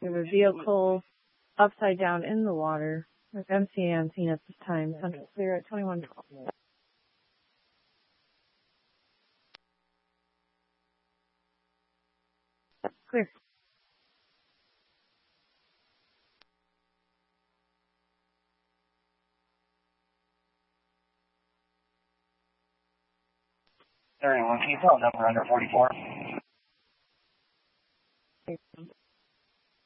We have a vehicle upside down in the water. There's MCA on scene at this time. Central clear at 2112. Clear. Can you tell number under 44?